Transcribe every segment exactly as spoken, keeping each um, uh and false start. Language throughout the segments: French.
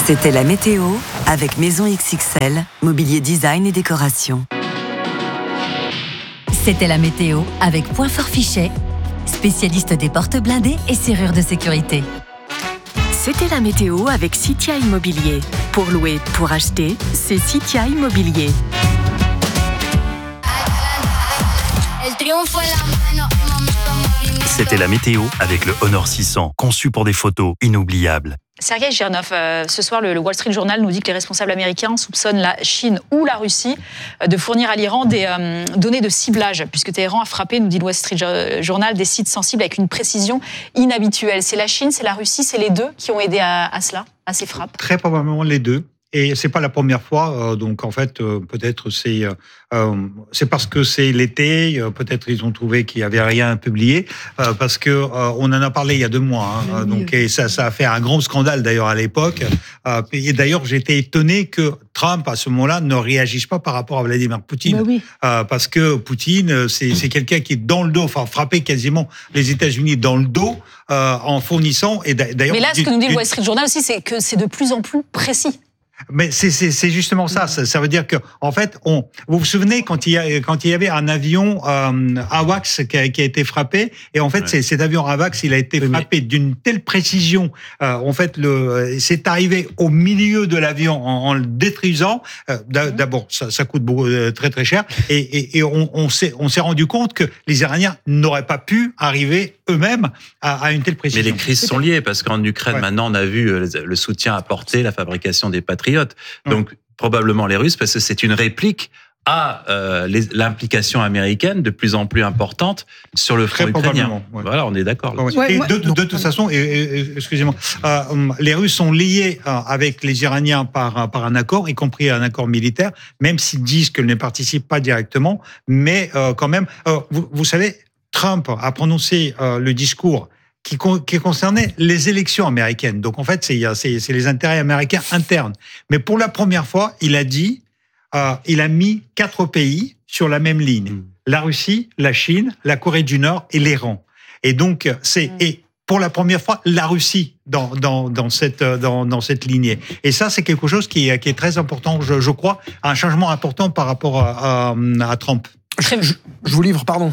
C'était la météo avec Maison X X L, mobilier design et décoration. C'était la météo avec Point Fort Fichet, spécialiste des portes blindées et serrures de sécurité. C'était la météo avec Citia Immobilier. Pour louer, pour acheter, c'est Citia Immobilier. C'était la météo avec le Honor six cents, conçu pour des photos inoubliables. Sergei Girnov, euh, ce soir, le, le Wall Street Journal nous dit que les responsables américains soupçonnent la Chine ou la Russie euh, de fournir à l'Iran des euh, données de ciblage, puisque Téhéran a frappé, nous dit le Wall Street Journal, des sites sensibles avec une précision inhabituelle. C'est la Chine, c'est la Russie, c'est les deux qui ont aidé à, à cela, à ces frappes? Très probablement les deux. Et c'est pas la première fois, euh, donc en fait euh, peut-être c'est euh, c'est parce que c'est l'été, euh, peut-être ils ont trouvé qu'il y avait rien publié, euh, parce que euh, on en a parlé il y a deux mois, hein, donc et ça ça a fait un grand scandale d'ailleurs à l'époque. Euh, et d'ailleurs j'étais étonné que Trump à ce moment-là ne réagisse pas par rapport à Vladimir Poutine, bah oui. euh, parce que Poutine c'est c'est quelqu'un qui est dans le dos, enfin frappé quasiment les États-Unis dans le dos euh, en fournissant et d'ailleurs. Mais là ce que nous dit le Wall Street Journal aussi, c'est que c'est de plus en plus précis. Mais c'est, c'est, c'est justement ça. ça. Ça veut dire que, en fait, on. Vous vous souvenez quand il y a, quand il y avait un avion euh, AWACS qui a, qui a été frappé, et en fait, ouais. c'est, cet avion AWACS, il a été oui, frappé mais... d'une telle précision. Euh, en fait, le, c'est arrivé au milieu de l'avion en, en le détruisant. Euh, d'abord, ça, ça coûte beaucoup, très très cher, et, et, et on, on s'est, on s'est rendu compte que les Iraniens n'auraient pas pu arriver eux-mêmes à, à une telle précision. Mais les crises sont liées parce qu'en Ukraine, ouais. maintenant, on a vu le soutien apporté, la fabrication des Patriotes. Donc, ouais. probablement les Russes, parce que c'est une réplique à euh, les, l'implication américaine de plus en plus importante sur le front ukrainien. Ouais. Voilà, on est d'accord. Là. Ouais, et de, de, de toute façon, et, et, excusez-moi, euh, les Russes sont liés euh, avec les Iraniens par, par un accord, y compris un accord militaire, même s'ils disent qu'ils ne participent pas directement, mais euh, quand même, euh, vous, vous savez, Trump a prononcé euh, le discours qui, qui concernait les élections américaines. Donc, en fait, c'est, c'est, c'est les intérêts américains internes. Mais pour la première fois, il a dit, euh, il a mis quatre pays sur la même ligne. Mmh. La Russie, la Chine, la Corée du Nord et l'Iran. Et donc, c'est, mmh. et pour la première fois, la Russie dans, dans, dans cette, dans, dans cette lignée. Et ça, c'est quelque chose qui est, qui est très important, je, je crois, un changement important par rapport à, à, à Trump. Je, je, je vous livre, pardon.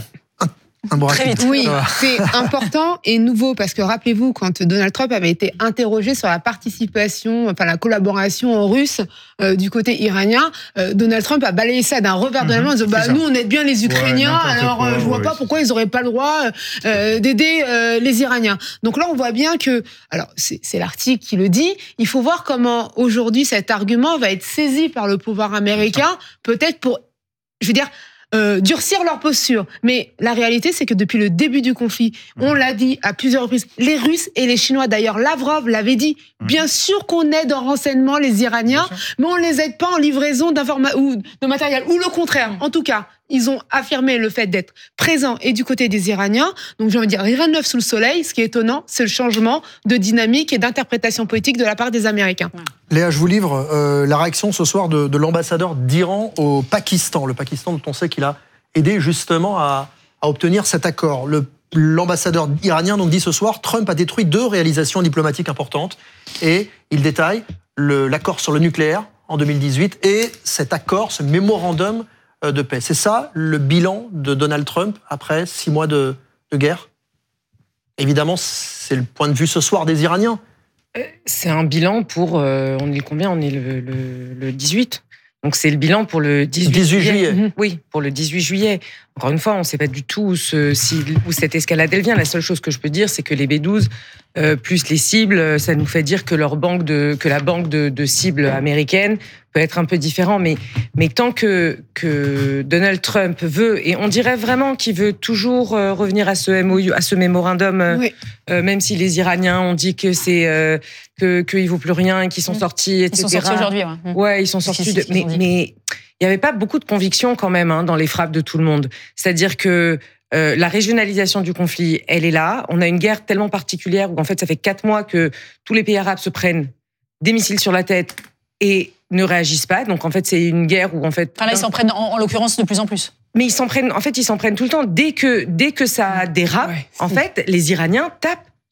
Un Très vite. Oui, c'est important et nouveau parce que rappelez-vous, quand Donald Trump avait été interrogé sur la participation, enfin la collaboration russe euh, du côté iranien, euh, Donald Trump a balayé ça d'un revers de la main en disant bah, nous on aide bien les Ukrainiens, ouais, alors quoi, euh, je vois ouais, pas pourquoi ils auraient pas le droit euh, d'aider euh, les Iraniens. Donc là on voit bien que, alors c'est, c'est l'article qui le dit, il faut voir comment aujourd'hui cet argument va être saisi par le pouvoir américain, peut-être pour, je veux dire, Euh, durcir leur posture. Mais la réalité, c'est que depuis le début du conflit, on l'a dit à plusieurs reprises, les Russes et les Chinois, d'ailleurs Lavrov l'avait dit, bien sûr qu'on aide en renseignement les Iraniens, mais on ne les aide pas en livraison d'informations ou de matériel, ou le contraire. En tout cas, ils ont affirmé le fait d'être présents et du côté des Iraniens. Donc j'ai envie de dire, rien de neuf sous le soleil. Ce qui est étonnant, c'est le changement de dynamique et d'interprétation politique de la part des Américains. Léa, je vous livre euh, la réaction ce soir de, de l'ambassadeur d'Iran au Pakistan. Le Pakistan dont on sait qu'il a aidé justement à, à obtenir cet accord. Le, l'ambassadeur iranien donc dit ce soir, Trump a détruit deux réalisations diplomatiques importantes. Et il détaille le, l'accord sur le nucléaire en deux mille dix-huit et cet accord, ce mémorandum de paix. C'est ça le bilan de Donald Trump après six mois de, de guerre? Évidemment, c'est le point de vue ce soir des Iraniens. C'est un bilan pour... Euh, on est combien? On est le, le, le dix-huit. Donc c'est le bilan pour le dix-huit, dix-huit juillet. Mmh, oui, pour le dix-huit juillet. Encore une fois, on ne sait pas du tout où, ce, si, où cette escalade elle vient. La seule chose que je peux dire, c'est que les B douze, euh, plus les cibles, ça nous fait dire que, leur banque de, que la banque de, de cibles américaine peut être un peu différent. Mais, mais tant que, que Donald Trump veut, et on dirait vraiment qu'il veut toujours euh, revenir à ce M O U, à ce mémorandum, euh, oui. euh, même si les Iraniens ont dit que c'est euh, que qu'il ne vaut plus rien et qu'ils sont sortis, et cetera. Ils sont sortis aujourd'hui, ouais. Ouais, ils sont sortis. De, mais, mais il n'y avait pas beaucoup de conviction quand même hein, dans les frappes de tout le monde. C'est-à-dire que euh, la régionalisation du conflit, elle est là. On a une guerre tellement particulière où en fait ça fait quatre mois que tous les pays arabes se prennent des missiles sur la tête et ne réagissent pas. Donc en fait c'est une guerre où en fait... Enfin là ils s'en prennent en, en l'occurrence de plus en plus. Mais ils s'en prennent, en fait ils s'en prennent tout le temps. Dès que, dès que ça dérape, ouais, en fait les Iraniens tapent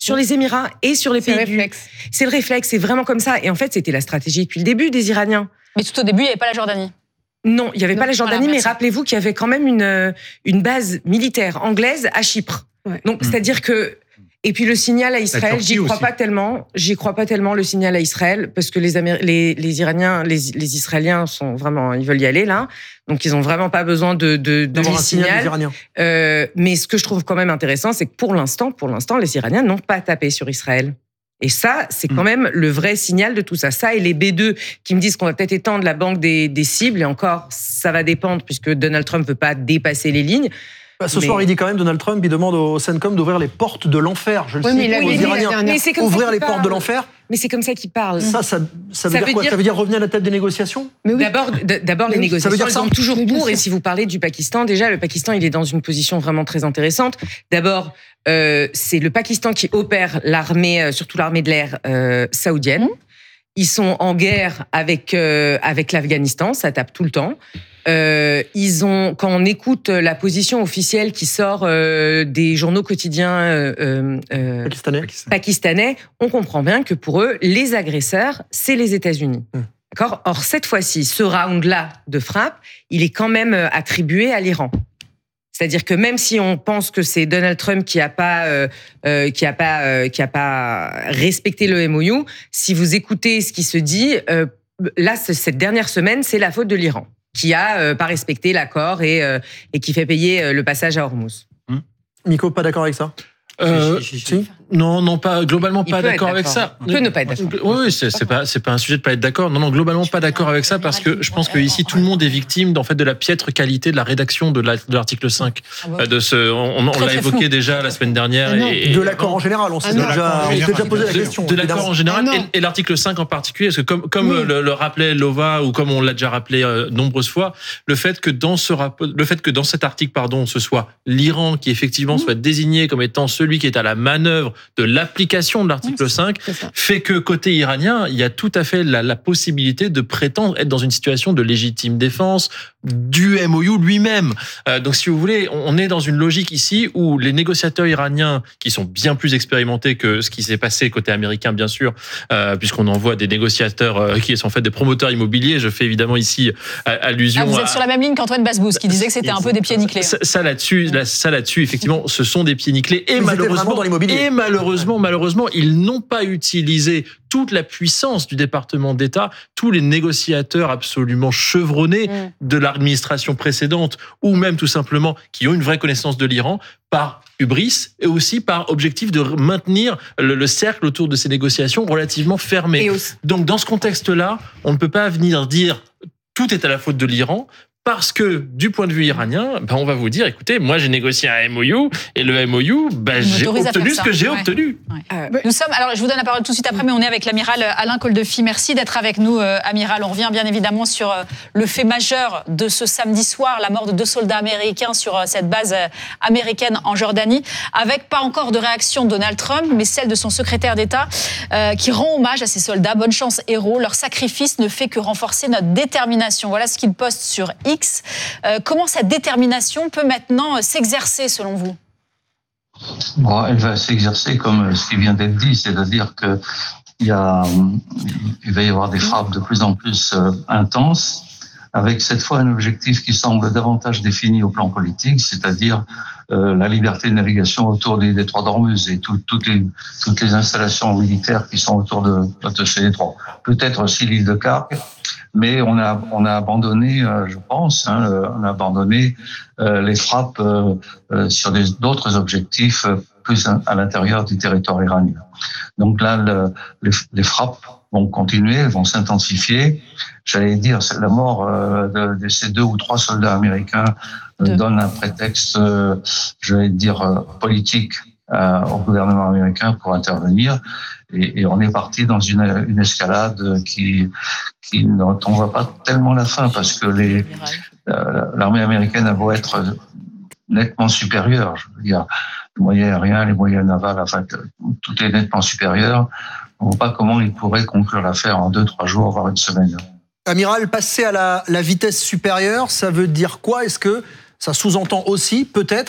sur les Émirats et sur les C'est pays le du... réflexe. C'est le réflexe, c'est vraiment comme ça. Et en fait, c'était la stratégie depuis le début des Iraniens. Mais tout au début, il n'y avait pas la Jordanie. Non, il n'y avait Non, pas la Jordanie, voilà, mais merci. rappelez-vous qu'il y avait quand même une, une base militaire anglaise à Chypre. Ouais. Donc, mmh. c'est-à-dire que... Et puis le signal à Israël, j'y crois aussi. pas tellement. J'y crois pas tellement le signal à Israël parce que les Améri- les, les Iraniens, les, les Israéliens sont vraiment, ils veulent y aller là. Donc ils ont vraiment pas besoin de de, de D'avoir un signal des signal. Iraniens. Euh, mais ce que je trouve quand même intéressant, c'est que pour l'instant, pour l'instant, les Iraniens n'ont pas tapé sur Israël. Et ça, c'est quand même le vrai signal de tout ça. Ça et les B deux qui me disent qu'on va peut-être étendre la banque des, des cibles. Et encore, ça va dépendre puisque Donald Trump veut pas dépasser les lignes. Bah, ce Mais- soir, il dit quand même, Donald Trump, il demande au CENTCOM d'ouvrir les portes de l'enfer. Je le Oui, cite mais il aux avait dit la Iraniens. dernière Mais c'est comme ça Ouvrir qu'il les portes parle. de l'enfer, Mais c'est comme ça qu'ils parlent. ça, ça, ça veut Ça dire veut quoi dire- Ça veut dire revenir à la table des négociations Mais oui. D'abord, d- d'abord les Mais oui, ça veut négociations, dire ils ça. sont toujours Mais bien pour. Et sûr. si vous parlez du Pakistan, déjà, le Pakistan, il est dans une position vraiment très intéressante. D'abord, euh, c'est le Pakistan qui opère l'armée, euh, surtout l'armée de l'air euh, saoudienne. Ils sont en guerre avec euh, avec l'Afghanistan, ça tape tout le temps. Euh, ils ont, quand on écoute la position officielle qui sort euh, des journaux quotidiens euh, euh, euh, pakistanais. pakistanais, on comprend bien que pour eux, les agresseurs, c'est les États-Unis. Hum. D'accord ? Or, cette fois-ci, ce round-là de frappe, il est quand même euh, attribué à l'Iran. C'est-à-dire que même si on pense que c'est Donald Trump qui a pas euh, euh, qui a pas euh, qui a pas respecté le M O U, si vous écoutez ce qui se dit, euh, là c- cette dernière semaine, c'est la faute de l'Iran qui a euh, pas respecté l'accord et euh, et qui fait payer euh, le passage à Hormuz. Miko, pas d'accord avec ça Euh, Si, si, si. Si. Non, non, pas globalement Il pas peut d'accord être avec d'accord. ça. Il peut ne pas être d'accord. Oui, oui, c'est c'est pas c'est pas un sujet de pas être d'accord. Non, non, globalement pas d'accord avec ça parce que je pense que ici tout le monde est victime en fait de la piètre qualité de la rédaction de la- de l'article cinq. Euh, De ce, on, on Très, l'a très évoqué flou. déjà la semaine dernière. Ah non. et, De l'accord en général, on s'est Ah non. déjà, on s'est De déjà posé la de- question. de l'accord évidemment. en général Ah non. et, et l'article cinq en particulier, parce que comme, comme Oui. euh, le, le rappelait Lova ou comme on l'a déjà rappelé euh, nombreuses fois, le fait que dans ce rapport, le fait que dans cet article, pardon, ce soit l'Iran qui effectivement soit désigné comme étant celui qui est à la manœuvre de l'application de l'article cinq, C'est ça. fait que côté iranien, il y a tout à fait la, la possibilité de prétendre être dans une situation de légitime défense du M O U lui-même. Euh, donc, si vous voulez, on, on est dans une logique ici où les négociateurs iraniens, qui sont bien plus expérimentés que ce qui s'est passé côté américain, bien sûr, euh, puisqu'on envoie des négociateurs euh, qui sont en fait des promoteurs immobiliers. Je fais évidemment ici euh, allusion Ah, vous à, êtes sur la même ligne qu'Antoine Basbous, qui disait que c'était un peu des pieds nickelés. ça, ça là-dessus, là, ça là-dessus, effectivement, ce sont des pieds nickelés et Ils étaient vraiment malheureusement, dans l'immobilier. et malheureusement, malheureusement, ils n'ont pas utilisé toute la puissance du département d'État, tous les négociateurs absolument chevronnés Mm. de l'administration précédente ou même tout simplement qui ont une vraie connaissance de l'Iran par hubris et aussi par objectif de maintenir le, le cercle autour de ces négociations relativement fermé. Et aussi- Donc dans ce contexte-là, on ne peut pas venir dire tout est à la faute de l'Iran. Parce que du point de vue iranien, ben on va vous dire, écoutez, moi j'ai négocié un M O U et le M O U, ben Il j'ai m'autorise à obtenu faire ce ça. que j'ai Ouais. obtenu. euh, Nous sommes, alors je vous donne la parole tout de suite après, mais on est avec l'amiral Alain Coldefi. Merci d'être avec nous, euh, amiral. On revient bien évidemment sur euh, le fait majeur de ce samedi soir, la mort de deux soldats américains sur euh, cette base euh, américaine en Jordanie, avec pas encore de réaction de Donald Trump, mais celle de son secrétaire d'État euh, qui rend hommage à ces soldats. Bonne chance, héros. Leur sacrifice ne fait que renforcer notre détermination. Voilà ce qu'il poste sur X. Euh, comment cette détermination peut maintenant euh, s'exercer selon vous ? Bon, elle va s'exercer comme ce qui vient d'être dit, c'est-à-dire que il y a, il va y avoir des frappes de plus en plus euh, intenses, avec cette fois un objectif qui semble davantage défini au plan politique, c'est-à-dire euh, la liberté de navigation autour des détroits d'Ormuz et tout, toutes les toutes les installations militaires qui sont autour de, de ces détroits. Peut-être aussi l'île de Kark, mais on a on a abandonné, euh, je pense, hein, euh, on a abandonné euh, les frappes euh, euh, sur des, d'autres objectifs euh, plus à, à l'intérieur du territoire iranien. Donc là, le, les, les frappes vont continuer, elles vont s'intensifier. J'allais dire, c'est la mort euh, de, de ces deux ou trois soldats américains euh, Deux. donne un prétexte, euh, j'allais dire, euh, politique euh, au gouvernement américain pour intervenir. Et, et on est parti dans une, une escalade qui, qui dont on voit pas tellement la fin, parce que les, euh, l'armée américaine a beau être nettement supérieure, je veux dire, les moyens aériens, les moyens navals, enfin, tout est nettement supérieur. On ne voit pas comment ils pourraient conclure l'affaire en deux, trois jours, voire une semaine. Amiral, passer à la, la vitesse supérieure, ça veut dire quoi? Est-ce que ça sous-entend aussi, peut-être,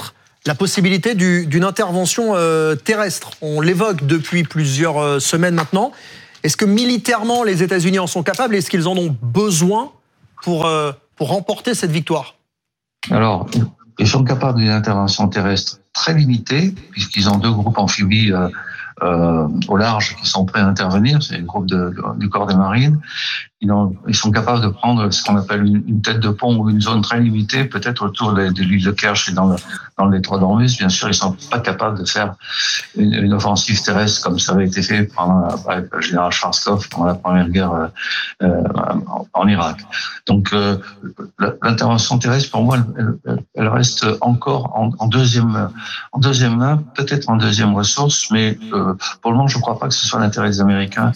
la possibilité du, d'une intervention euh, terrestre. On l'évoque depuis plusieurs euh, semaines maintenant. Est-ce que militairement, les États-Unis en sont capables? Est-ce qu'ils en ont besoin pour, euh, pour remporter cette victoire? Alors, ils sont capables d'une intervention terrestre très limitée, puisqu'ils ont deux groupes amphibies euh, euh, au large qui sont prêts à intervenir. C'est le groupe de, de, du corps des marines. Ils, ont, ils sont capables de prendre ce qu'on appelle une, une tête de pont ou une zone très limitée, peut-être autour de, de l'île de Kerch et dans le, dans le détroit d'Ormuz. Bien sûr, ils sont pas capables de faire une, une offensive terrestre comme ça avait été fait pendant, avec le général Schwarzkopf pendant la première guerre euh, euh, en, en Irak. Donc, euh, l'intervention terrestre, pour moi, elle, elle reste encore en, en deuxième, en deuxième main, peut-être en deuxième ressource, mais euh, pour le moment, je ne crois pas que ce soit l'intérêt des Américains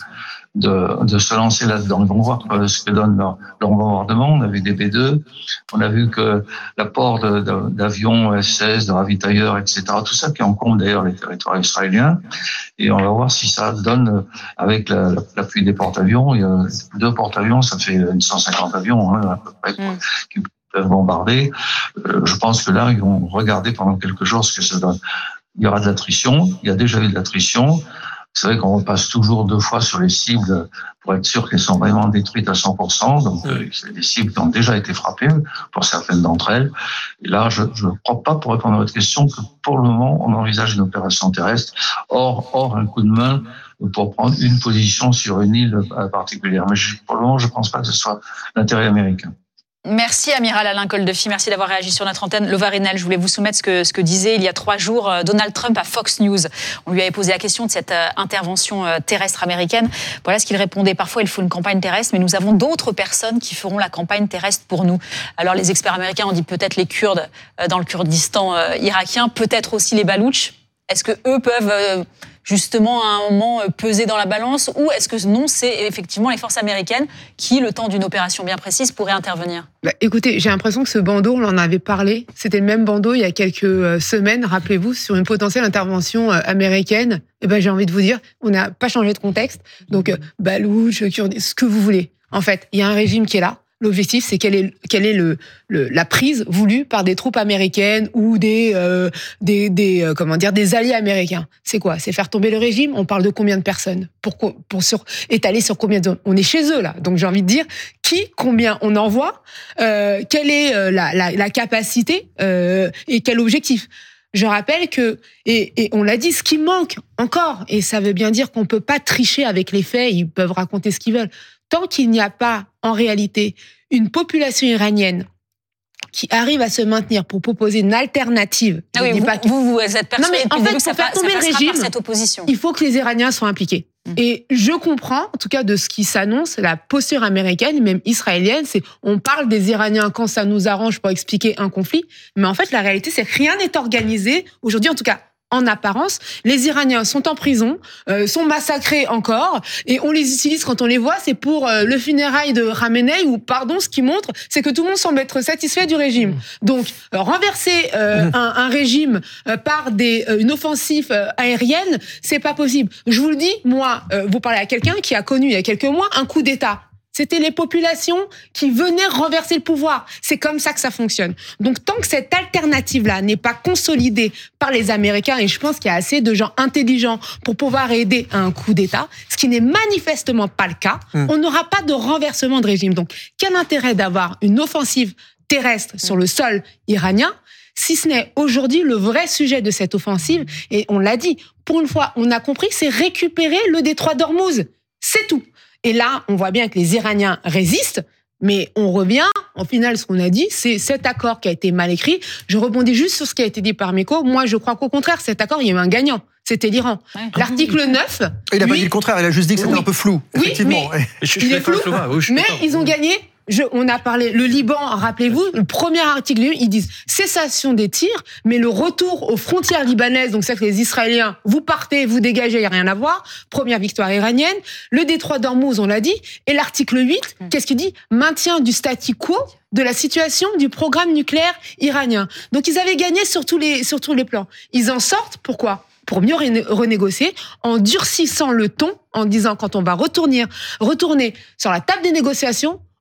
de, de se lancer là-dedans. Ils vont voir ce que donne leur, leur bombardement. On a vu des B deux, on a vu que l'apport de, de, d'avions F seize, de ravitailleurs, et cetera, tout ça qui encombre d'ailleurs les territoires israéliens. Et on va voir si ça donne, avec la, l'appui des porte-avions, il y a deux porte-avions, ça fait cent cinquante avions hein, à peu près, mmh. qui peuvent bombarder. Euh, je pense que là, ils vont regarder pendant quelques jours ce que ça donne. Il y aura de l'attrition, il y a déjà eu de l'attrition. C'est vrai qu'on repasse toujours deux fois sur les cibles pour être sûr qu'elles sont vraiment détruites à cent pour cent. Donc, euh, c'est des cibles qui ont déjà été frappées pour certaines d'entre elles. Et là, je ne crois pas, pour répondre à votre question, que pour le moment, on envisage une opération terrestre, hors, hors un coup de main pour prendre une position sur une île particulière. Mais je, pour le moment, je ne pense pas que ce soit l'intérêt américain. Merci Amiral Alain Koldefy, merci d'avoir réagi sur notre antenne. Lova Reynel, je voulais vous soumettre ce que, ce que disait il y a trois jours Donald Trump à Fox News. On lui avait posé la question de cette intervention terrestre américaine. Voilà ce qu'il répondait. Parfois, il faut une campagne terrestre, mais nous avons d'autres personnes qui feront la campagne terrestre pour nous. Alors, les experts américains ont dit peut-être les Kurdes dans le Kurdistan irakien, peut-être aussi les Baloutches. Est-ce que eux peuvent justement à un moment peser dans la balance, ou est-ce que non, c'est effectivement les forces américaines qui, le temps d'une opération bien précise, pourraient intervenir? Bah, écoutez, j'ai l'impression que ce bandeau, on en avait parlé, c'était le même bandeau il y a quelques semaines, rappelez-vous, sur une potentielle intervention américaine. Et ben, j'ai envie de vous dire, on n'a pas changé de contexte, donc Balouch, Kurdes, ce que vous voulez. En fait, il y a un régime qui est là. L'objectif, c'est quelle est, quelle est le, le, la prise voulue par des troupes américaines ou des, euh, des, des, euh, comment dire, des alliés américains. C'est quoi? C'est faire tomber le régime. On parle de combien de personnes? Pour, pour sur, étaler sur combien de zones? On est chez eux, là. Donc, j'ai envie de dire, qui, combien on envoie, euh, quelle est euh, la, la, la capacité euh, et quel objectif? Je rappelle que, et, et on l'a dit, ce qui manque encore, et ça veut bien dire qu'on peut pas tricher avec les faits, ils peuvent raconter ce qu'ils veulent. Tant qu'il n'y a pas, en réalité, une population iranienne qui arrive à se maintenir pour proposer une alternative. Ah oui, vous, pas que... vous, vous êtes persuadé depuis le début que ça, faire tomber ça le régime, par cette opposition. Il faut que les Iraniens soient impliqués. Mmh. Et je comprends, en tout cas de ce qui s'annonce, la posture américaine, même israélienne, c'est on parle des Iraniens quand ça nous arrange pour expliquer un conflit, mais en fait la réalité c'est que rien n'est organisé aujourd'hui, en tout cas en apparence. Les Iraniens sont en prison, euh, sont massacrés encore, et on les utilise quand on les voit, c'est pour euh, le funérail de Khamenei, ou pardon, ce qui montre, c'est que tout le monde semble être satisfait du régime. Donc, euh, renverser euh, un, un régime euh, par des, euh, une offensive euh, aérienne, c'est pas possible. Je vous le dis, moi, euh, vous parlez à quelqu'un qui a connu il y a quelques mois un coup d'État. C'était les populations qui venaient renverser le pouvoir. C'est comme ça que ça fonctionne. Donc, tant que cette alternative-là n'est pas consolidée par les Américains, et je pense qu'il y a assez de gens intelligents pour pouvoir aider à un coup d'État, ce qui n'est manifestement pas le cas, mmh. on n'aura pas de renversement de régime. Donc, quel intérêt d'avoir une offensive terrestre sur le sol iranien, si ce n'est aujourd'hui le vrai sujet de cette offensive, et on l'a dit, pour une fois, on a compris, c'est récupérer le détroit d'Ormuz. C'est tout. Et là, on voit bien que les Iraniens résistent, mais on revient, en final, ce qu'on a dit, c'est cet accord qui a été mal écrit. Je rebondis juste sur ce qui a été dit par Meko. Moi, je crois qu'au contraire, cet accord, il y a eu un gagnant. C'était l'Iran. Ouais. L'article neuf... Il n'a lui, pas dit le contraire, il a juste dit que c'était oui, un peu flou. Oui, effectivement. Mais je, je il est flou, oui, je mais ils ont gagné... Je, on a parlé, le Liban, rappelez-vous, le premier article, ils disent cessation des tirs, mais le retour aux frontières libanaises, donc c'est que les Israéliens, vous partez, vous dégagez, il n'y a rien à voir. Première victoire iranienne. Le détroit d'Ormuz, on l'a dit. Et l'article huit, mmh. qu'est-ce qu'il dit? Maintien du statu quo de la situation du programme nucléaire iranien. Donc ils avaient gagné sur tous les, sur tous les plans. Ils en sortent, pourquoi? Pour mieux renégocier, en durcissant le ton, en disant quand on va retourner, retourner sur la table des négociations,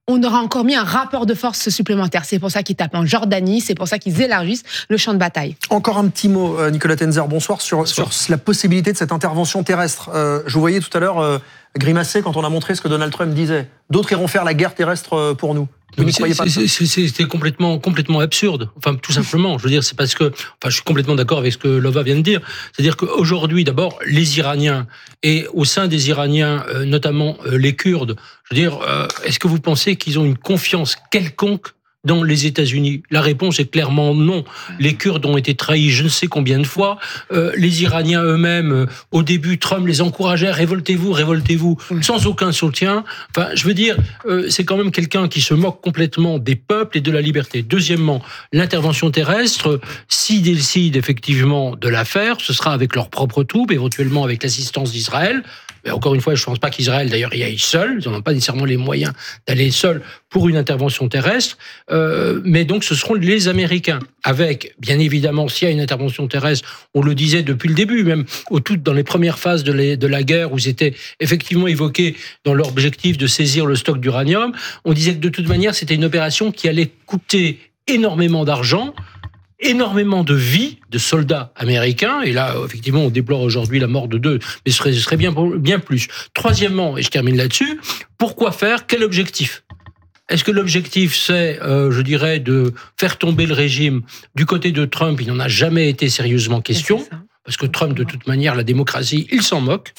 on aura encore mis un rapport de force supplémentaire. C'est pour ça qu'ils tapent en Jordanie, c'est pour ça qu'ils élargissent le champ de bataille. Encore un petit mot, Nicolas Tenzer, bonsoir, sur, bonsoir. sur la possibilité de cette intervention terrestre. Euh, je vous voyais tout à l'heure euh, grimacer quand on a montré ce que Donald Trump disait. D'autres iront faire la guerre terrestre pour nous. Vous n'y croyez pas? C'était complètement, complètement absurde. Enfin, tout simplement. Je veux dire, c'est parce que, enfin, je suis complètement d'accord avec ce que Lova vient de dire. C'est-à-dire qu'aujourd'hui, d'abord, les Iraniens et au sein des Iraniens, euh, notamment euh, les Kurdes, je veux dire, euh, est-ce que vous pensez qu'ils ont une confiance quelconque dans les États-Unis? La réponse est clairement non. Les Kurdes ont été trahis je ne sais combien de fois. Euh, les Iraniens eux-mêmes, euh, au début, Trump les encourageait, révoltez-vous, révoltez-vous, sans aucun soutien. Enfin, je veux dire, euh, c'est quand même quelqu'un qui se moque complètement des peuples et de la liberté. Deuxièmement, l'intervention terrestre, s'ils décident effectivement de la faire, ce sera avec leurs propres troupes, éventuellement avec l'assistance d'Israël. Mais encore une fois, je ne pense pas qu'Israël, d'ailleurs, y aille seul. Ils n'ont pas nécessairement les moyens d'aller seul pour une intervention terrestre. Euh, mais donc, ce seront les Américains. Avec, bien évidemment, s'il y a une intervention terrestre, on le disait depuis le début, même au tout, dans les premières phases de, les, de la guerre, où c'était effectivement évoqué dans l'objectif de saisir le stock d'uranium, on disait que de toute manière, c'était une opération qui allait coûter énormément d'argent, énormément de vies de soldats américains, et là, effectivement, on déplore aujourd'hui la mort de deux, mais ce serait, ce serait bien, bien plus. Troisièmement, et je termine là-dessus, pourquoi faire? Quel objectif? Est-ce que l'objectif, c'est, euh, je dirais, de faire tomber le régime? Du côté de Trump, il n'en a jamais été sérieusement question, parce que Trump, de toute manière, la démocratie, il s'en moque.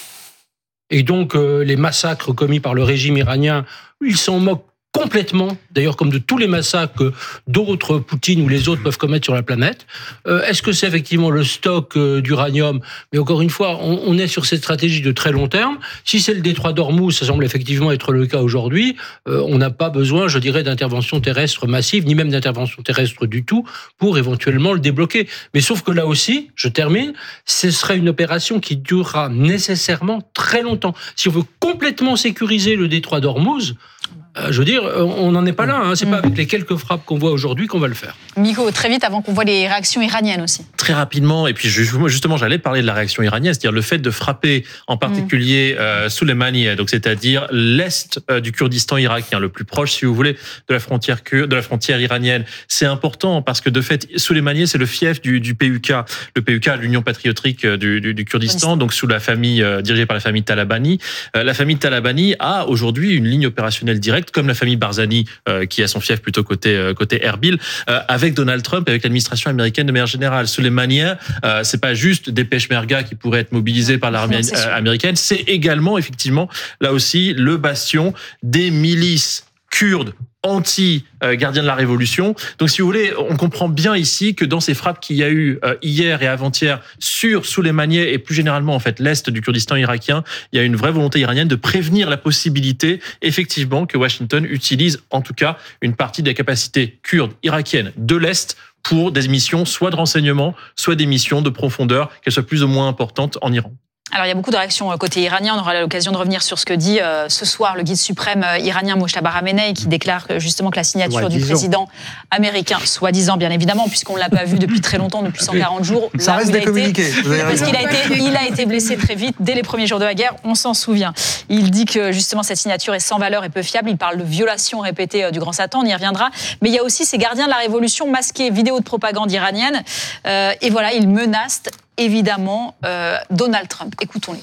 Et donc, euh, les massacres commis par le régime iranien, il s'en moque complètement, d'ailleurs comme de tous les massacres que d'autres, Poutine ou les autres, peuvent commettre sur la planète. Euh, est-ce que c'est effectivement le stock euh, d'uranium? Mais encore une fois, on, on est sur cette stratégie de très long terme. Si c'est le détroit d'Ormuz, ça semble effectivement être le cas aujourd'hui, euh, on n'a pas besoin, je dirais, d'intervention terrestre massive, ni même d'intervention terrestre du tout, pour éventuellement le débloquer. Mais sauf que là aussi, je termine, ce serait une opération qui durera nécessairement très longtemps. Si on veut complètement sécuriser le détroit d'Ormuz, Euh, je veux dire, on n'en est pas là. Hein. C'est mmh. pas avec les quelques frappes qu'on voit aujourd'hui qu'on va le faire. Miko, très vite, avant qu'on voit les réactions iraniennes aussi. Très rapidement, et puis justement, j'allais parler de la réaction iranienne, c'est-à-dire le fait de frapper en particulier mmh. euh, Soleimani, donc c'est-à-dire l'est euh, du Kurdistan irakien, le plus proche, si vous voulez, de la frontière kurde, de la frontière iranienne. C'est important parce que de fait, Soleimani, c'est le fief du, du P U K, le P U K, l'Union patriotique du, du, du Kurdistan, donc sous la famille euh, dirigée par la famille Talabani. Euh, la famille Talabani a aujourd'hui une ligne opérationnelle directe, comme la famille Barzani, euh, qui a son fief plutôt côté euh, côté Erbil, euh, avec Donald Trump et avec l'administration américaine de manière générale. Soleimani, euh, c'est pas juste des peshmerga qui pourraient être mobilisés par l'armée euh, américaine, c'est également effectivement là aussi le bastion des milices kurdes anti-gardiens de la révolution. Donc, si vous voulez, on comprend bien ici que dans ces frappes qu'il y a eu hier et avant-hier sur Soleimani et plus généralement, en fait, l'est du Kurdistan irakien, il y a une vraie volonté iranienne de prévenir la possibilité, effectivement, que Washington utilise, en tout cas, une partie des capacités kurdes irakiennes de l'est pour des missions soit de renseignement, soit des missions de profondeur, qu'elles soient plus ou moins importantes en Iran. Alors, il y a beaucoup de réactions côté iranien. On aura l'occasion de revenir sur ce que dit euh, ce soir le guide suprême iranien Mojtaba Khamenei, qui déclare justement que la signature ouais, du président américain, soi-disant bien évidemment, puisqu'on ne l'a pas vu depuis très longtemps, depuis cent quarante jours. Ça reste des communiqués. Parce qu'il a été, il a été blessé très vite dès les premiers jours de la guerre, on s'en souvient. Il dit que justement cette signature est sans valeur et peu fiable. Il parle de violation répétée du grand Satan, on y reviendra. Mais il y a aussi ces gardiens de la révolution masqués, vidéos de propagande iranienne. Euh, et voilà, ils menacent évidemment euh, Donald Trump. Écoutons-les.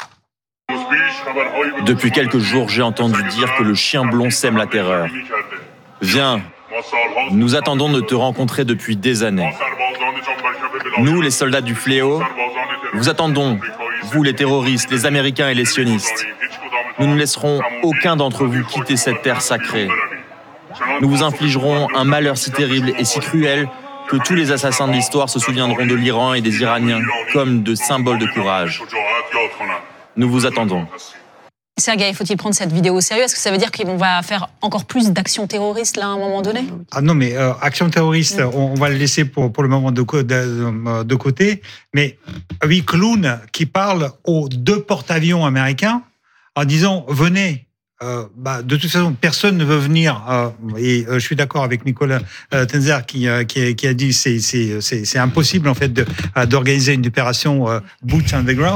Depuis quelques jours, j'ai entendu dire que le chien blond sème la terreur. Viens, nous attendons de te rencontrer depuis des années. Nous, les soldats du fléau, vous attendons, vous les terroristes, les Américains et les sionistes. Nous ne laisserons aucun d'entre vous quitter cette terre sacrée. Nous vous infligerons un malheur si terrible et si cruel que tous les assassins de l'histoire se souviendront de l'Iran et des Iraniens comme de symboles de courage. Nous vous attendons. Sergueï, faut-il prendre cette vidéo au sérieux? Est-ce que ça veut dire qu'on va faire encore plus d'actions terroristes là à un moment donné? Ah non, mais euh, actions terroristes, mmh. on, on va le laisser pour, pour le moment de, de, de côté. Mais oui, clown qui parle aux deux porte-avions américains en disant venez. Euh, bah, de toute façon, personne ne veut venir. Euh, et euh, je suis d'accord avec Nicolas euh, Tenzer qui, euh, qui, a, qui a dit c'est c'est c'est c'est impossible en fait de, euh, d'organiser une opération euh, boots on the ground.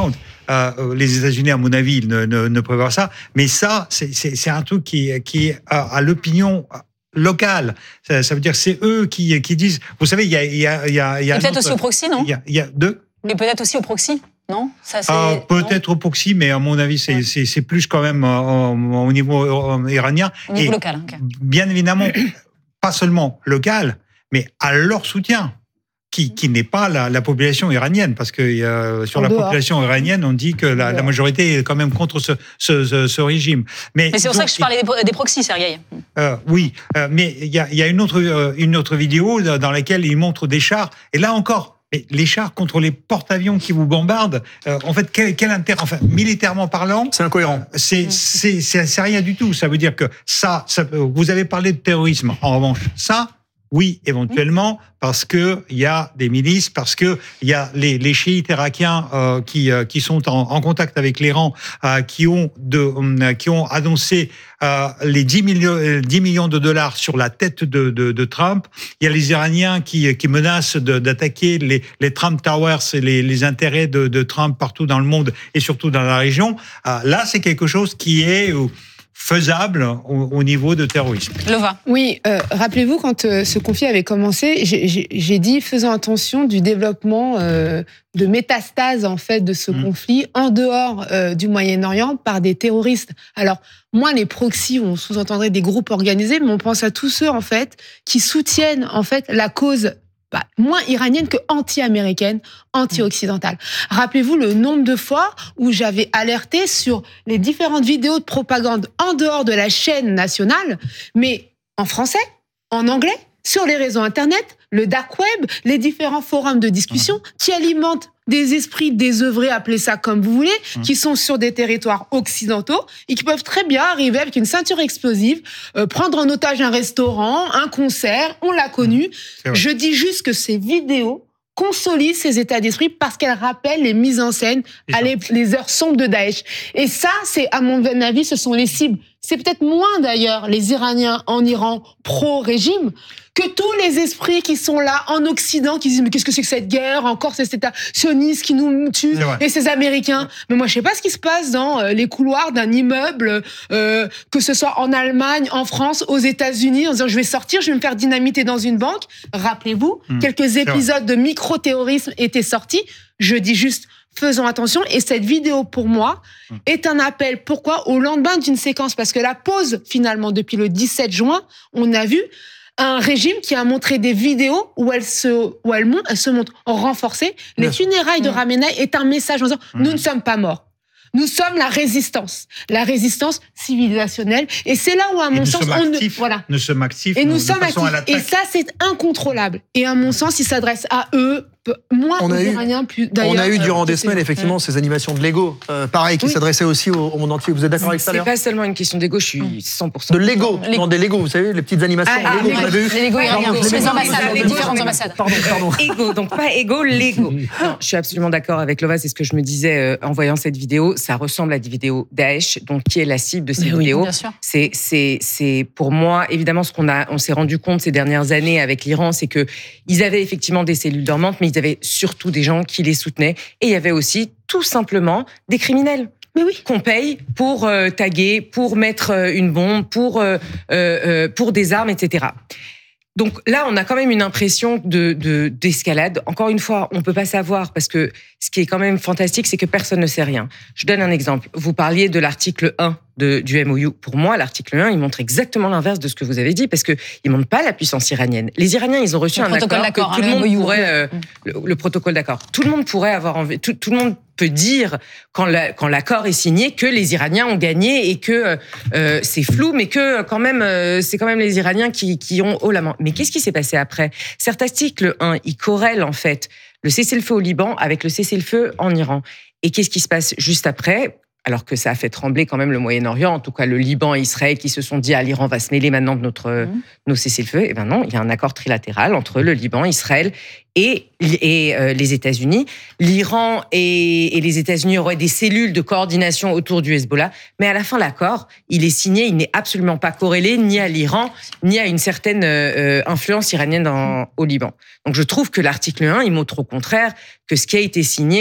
euh, les États-Unis, à mon avis, ne, ne, ne prévoient ça. Mais ça, c'est, c'est, c'est un truc qui, qui est à, à l'opinion locale. Ça, ça veut dire que c'est eux qui, qui disent. Vous savez, il y a, il y a, il y a, il y a et peut-être autre, aussi au proxy, non? Il y a, il y a deux. Mais peut-être aussi au proxy, non? Ça, c'est, ah, peut-être non au proxy, mais à mon avis, c'est, ouais. c'est, c'est plus quand même euh, au niveau euh, iranien. Au niveau et local. Okay. Bien évidemment, pas seulement local, mais à leur soutien. Qui, qui n'est pas la, la population iranienne, parce que euh, sur en la dehors. population iranienne, on dit que la, la majorité est quand même contre ce, ce, ce, ce régime. Mais, mais c'est pour donc, ça que je parlais des, des proxys, Sergueï. Euh, oui, euh, mais il y a, y a une autre euh, une autre vidéo dans laquelle il montre des chars, et là encore, les chars contre les porte-avions qui vous bombardent. Euh, en fait, quel, quel intérêt, enfin, militairement parlant, c'est incohérent. C'est, c'est, c'est, c'est rien du tout. Ça veut dire que ça, ça, vous avez parlé de terrorisme. En revanche, ça. Oui, éventuellement, parce que il y a des milices, parce que il y a les, les chiites irakiens euh, qui euh, qui sont en, en contact avec l'Iran, euh, qui ont de euh, qui ont annoncé euh, les dix millions dix millions de dollars sur la tête de, de, de Trump. Il y a les Iraniens qui qui menacent de, d'attaquer les les Trump Towers et les, les intérêts de, de Trump partout dans le monde et surtout dans la région. Euh, là, c'est quelque chose qui est euh, faisable au, au niveau de terrorisme. Lova. Oui, euh, rappelez-vous, quand euh, ce conflit avait commencé, j'ai, j'ai, j'ai dit faisons attention du développement euh, de métastases en fait de ce mmh. conflit en dehors euh, du Moyen-Orient par des terroristes. Alors, moi, les proxys, on sous-entendrait des groupes organisés, mais on pense à tous ceux en fait qui soutiennent en fait la cause bah, moins iranienne que anti-américaine, anti-occidentale. Rappelez-vous le nombre de fois où j'avais alerté sur les différentes vidéos de propagande en dehors de la chaîne nationale, mais en français, en anglais, sur les réseaux Internet, le dark web, les différents forums de discussion qui alimentent des esprits désœuvrés, appelez ça comme vous voulez, mmh. qui sont sur des territoires occidentaux et qui peuvent très bien arriver avec une ceinture explosive, euh, prendre en otage un restaurant, un concert, on l'a connu. Je dis juste que ces vidéos consolident ces états d'esprit parce qu'elles rappellent les mises en scène à les, les heures sombres de Daesh. Et ça, c'est, à mon avis, ce sont les cibles. C'est peut-être moins, d'ailleurs, les Iraniens en Iran pro-régime que tous les esprits qui sont là en Occident, qui disent mais qu'est-ce que c'est que cette guerre, encore cet État sioniste qui nous tue, et ces Américains. Mais moi, je sais pas ce qui se passe dans les couloirs d'un immeuble, euh, que ce soit en Allemagne, en France, aux États-Unis, en disant je vais sortir, je vais me faire dynamiter dans une banque. Rappelez-vous, mmh, quelques épisodes de micro-terrorisme étaient sortis. Je dis juste, faisons attention. Et cette vidéo, pour moi, est un appel. Pourquoi? Au lendemain d'une séquence. Parce que la pause, finalement, depuis le dix-sept juin, on a vu un régime qui a montré des vidéos où elle se, où elle monte, elle se montre renforcée. Les funérailles de Khamenei est un message en disant, nous ne sommes pas morts. Nous sommes la résistance, la résistance civilisationnelle. Et c'est là où, à mon sens, on ne, voilà. Nous sommes actifs. Et nous sommes actifs. Et ça, c'est incontrôlable. Et à mon sens, il s'adresse à eux, moins on aux a eu, Iraniens, plus d'ailleurs. On a eu durant euh, des semaines, effectivement, ces animations de Lego, euh, pareil, qui oui. s'adressaient aussi au, au monde entier. Vous êtes d'accord avec ça? C'est pas seulement une question d'ego, je suis cent pour cent. De Lego, les... non, des Lego, vous savez, les petites animations ah, Lego, ah, vous avez eu. Les Lego iraniens, les ambassades, les différentes ambassades. Pardon, pardon. Ego, donc pas ego, Lego. Non, je suis absolument d'accord avec Lova, c'est ce que je me disais euh, en voyant cette vidéo. Ça ressemble à des vidéos Daesh, donc qui est la cible de ces oui, vidéos. Bien sûr. C'est, c'est, c'est pour moi, évidemment, ce qu'on a, on s'est rendu compte ces dernières années avec l'Iran, c'est que ils avaient effectivement des cellules dormantes, mais ils avaient surtout des gens qui les soutenaient. Et il y avait aussi, tout simplement, des criminels. Mais oui. Qu'on paye pour euh, taguer, pour mettre euh, une bombe, pour, euh, euh, pour des armes, et cetera. Donc là, on a quand même une impression de, de, d'escalade. Encore une fois, on ne peut pas savoir parce que ce qui est quand même fantastique, c'est que personne ne sait rien. Je donne un exemple. Vous parliez de l'article un de, du M O U. Pour moi, l'article un, il montre exactement l'inverse de ce que vous avez dit parce qu'il ne montre pas la puissance iranienne. Les Iraniens, ils ont reçu le un accord, d'accord que tout hein, le monde le M O U, pourrait... Euh, le, le protocole d'accord. Tout le monde pourrait avoir envie... Tout, tout le monde peut dire, quand, la, quand l'accord est signé, que les Iraniens ont gagné et que euh, c'est flou, mais que quand même, euh, c'est quand même les Iraniens qui, qui ont haut la main. Mais qu'est-ce qui s'est passé après? Cet article un, il corrèle en fait le cessez-le-feu au Liban avec le cessez-le-feu en Iran. Et qu'est-ce qui se passe juste après? Alors que ça a fait trembler quand même le Moyen-Orient, en tout cas le Liban et Israël qui se sont dit « Ah, l'Iran va se mêler maintenant de notre, mmh. nos cessez-le-feu ». Eh bien non, il y a un accord trilatéral entre le Liban, Israël et, et euh, les États-Unis. L'Iran et, et les États-Unis auraient des cellules de coordination autour du Hezbollah, mais à la fin, l'accord, il est signé, il n'est absolument pas corrélé ni à l'Iran, ni à une certaine euh, influence iranienne dans, au Liban. Donc je trouve que l'article un, il montre au contraire que ce qui a été signé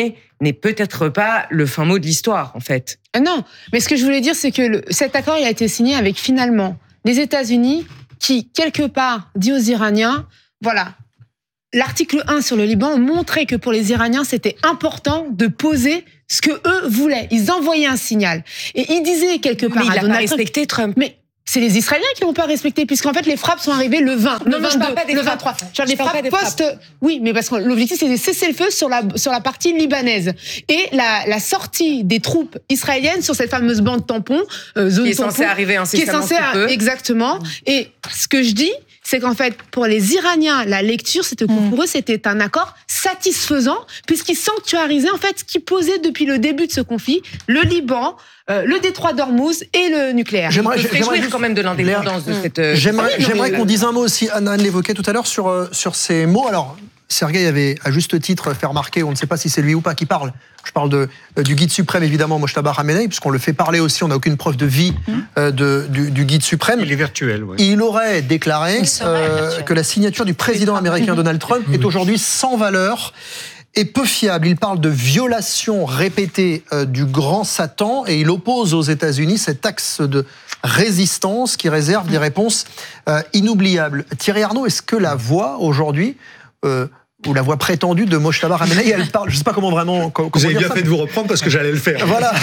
n'est peut-être pas le fin mot de l'histoire, en fait. Non, mais ce que je voulais dire, c'est que le, cet accord il a été signé avec finalement les États-Unis qui, quelque part, dit aux Iraniens, voilà, l'article un sur le Liban montrait que pour les Iraniens, c'était important de poser ce que eux voulaient. Ils envoyaient un signal. Et ils disaient quelque part... Mais il n'a pas respecté Trump. Mais c'est les Israéliens qui l'ont pas respecté, puisqu'en fait, les frappes sont arrivées le vingt, non, le non, vingt-deux, je parle pas des le frappes. vingt-trois. Genre je les parle frappes pas des post... frappes. Oui, mais parce que l'objectif, c'est de cesser le feu sur la, sur la partie libanaise. Et la, la sortie des troupes israéliennes sur cette fameuse bande tampon, euh, zone qui est tampon, censée arriver incessamment qui est censée, sous peu. Exactement. Et ce que je dis, c'est qu'en fait, pour les Iraniens, la lecture, c'était que pour eux, c'était un accord satisfaisant, puisqu'ils sanctuarisaient en fait ce qui posait depuis le début de ce conflit, le Liban, euh, le détroit d'Ormuz et le nucléaire. J'aimerais, je j'aimerais juste... quand même de l'indépendance de cette. Euh, j'aimerais, oui, j'aimerais mais... qu'on dise un mot aussi. Anna l'évoquait tout à l'heure sur euh, sur ces mots. Alors, Sergueï avait à juste titre fait remarquer, on ne sait pas si c'est lui ou pas qui parle. Je parle de, euh, du guide suprême, évidemment, Mojtaba Khamenei, puisqu'on le fait parler aussi, on n'a aucune preuve de vie euh, de, du, du guide suprême. Il est virtuel, oui. Il aurait déclaré Il euh, virtuel. que la signature du président américain Donald Trump est aujourd'hui sans valeur et peu fiable. Il parle de violation répétée euh, du grand Satan et il oppose aux États-Unis cet axe de résistance qui réserve des réponses euh, inoubliables. Thierry Arnaud, est-ce que la voix aujourd'hui... Euh, ou la voix prétendue de Mojtaba Khamenei, elle parle, je ne sais pas comment vraiment... Comment vous avez bien ça. fait de vous reprendre parce que j'allais le faire. Voilà.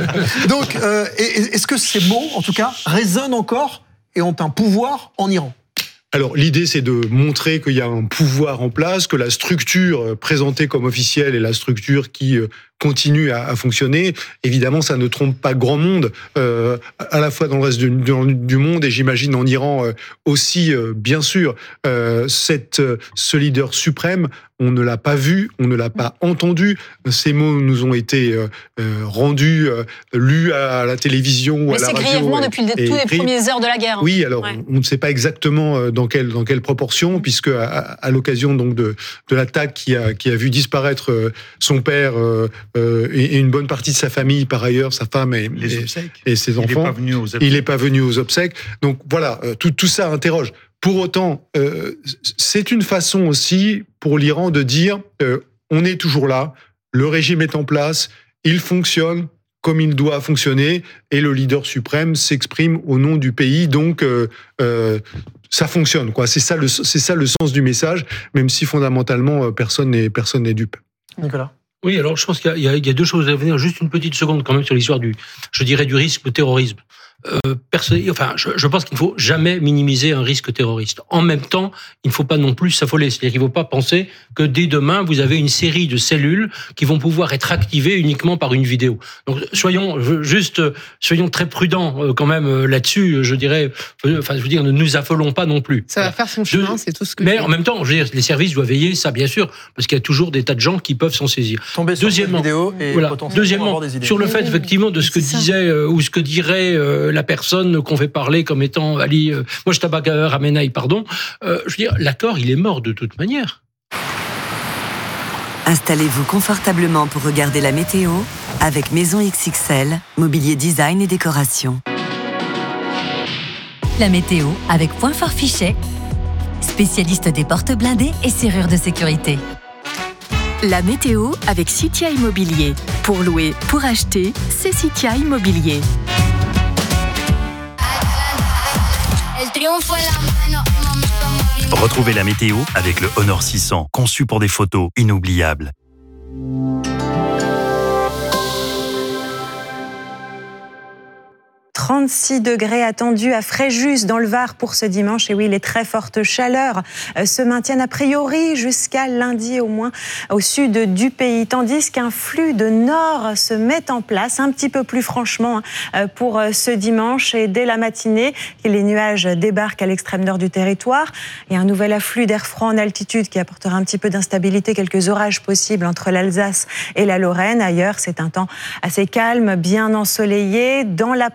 Donc, euh, est-ce que ces mots, en tout cas, résonnent encore et ont un pouvoir en Iran ? Alors, l'idée, c'est de montrer qu'il y a un pouvoir en place, que la structure présentée comme officielle est la structure qui continue à, à fonctionner. Évidemment, ça ne trompe pas grand monde, euh, à la fois dans le reste du, du monde et j'imagine en Iran euh, aussi, euh, bien sûr. Euh, cette, ce leader suprême, on ne l'a pas vu, on ne l'a pas entendu. Ces mots nous ont été euh, rendus, euh, lus à la télévision ou à la radio. Mais c'est grièvement depuis les, toutes les premières heures de la guerre. Oui, alors ouais. on ne sait pas exactement dans quelle, dans quelle proportion, puisque à, à l'occasion donc de, de l'attaque qui a, qui a vu disparaître son père euh, euh, et, et une bonne partie de sa famille, par ailleurs, sa femme et, les et, et ses enfants. Il n'est pas venu aux obsèques. Il n'est pas venu aux obsèques. Donc voilà, tout, tout ça interroge. Pour autant, euh, c'est une façon aussi pour l'Iran de dire euh, on est toujours là, le régime est en place, il fonctionne comme il doit fonctionner, et le leader suprême s'exprime au nom du pays. Donc euh, euh, ça fonctionne, quoi. C'est ça le c'est ça le sens du message, même si fondamentalement personne n'est personne n'est dupe. Nicolas. Oui, alors je pense qu'il y a, il y a deux choses à venir. Juste une petite seconde quand même sur l'histoire du, je dirais, du risque de terrorisme. Euh, perso- enfin, je, je pense qu'il ne faut jamais minimiser un risque terroriste. En même temps, il ne faut pas non plus s'affoler. C'est-à-dire qu'il ne faut pas penser que dès demain, vous avez une série de cellules qui vont pouvoir être activées uniquement par une vidéo. Donc, soyons juste, soyons très prudents quand même là-dessus. Je dirais, enfin, je veux dire, ne nous affolons pas non plus. Ça va faire son chemin, c'est tout ce que. Mais en même temps, je veux dire, les services doivent veiller, ça bien sûr, parce qu'il y a toujours des tas de gens qui peuvent s'en saisir. Tomber sur cette vidéo et voilà. potentiellement Deuxièmement, avoir des idées. sur le fait effectivement de ce que disait euh, ou ce que dirait euh, la personne qu'on fait parler comme étant Ali, euh, Mojtaba Khamenei, pardon. Euh, je veux dire, l'accord, il est mort de toute manière. Installez-vous confortablement pour regarder la météo avec Maison X X L, mobilier design et décoration. La météo avec Point Fort Fichet, spécialiste des portes blindées et serrures de sécurité. La météo avec Citia Immobilier. Pour louer, pour acheter, c'est Citia Immobilier. Retrouvez la météo avec le Honor six cents, conçu pour des photos inoubliables. trente-six degrés attendus à Fréjus dans le Var pour ce dimanche. Et oui, les très fortes chaleurs se maintiennent a priori jusqu'à lundi au moins au sud du pays. Tandis qu'un flux de nord se met en place un petit peu plus franchement pour ce dimanche. Et dès la matinée, les nuages débarquent à l'extrême nord du territoire. Et un nouvel afflux d'air froid en altitude qui apportera un petit peu d'instabilité, quelques orages possibles entre l'Alsace et la Lorraine. Ailleurs, c'est un temps assez calme, bien ensoleillé. Dans l'après-midi,